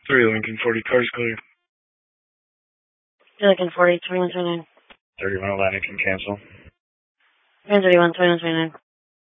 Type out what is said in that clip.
3 Lincoln 40, cars clear. Lincoln 40, 2129. 31 Atlantic can cancel. 31, 2129.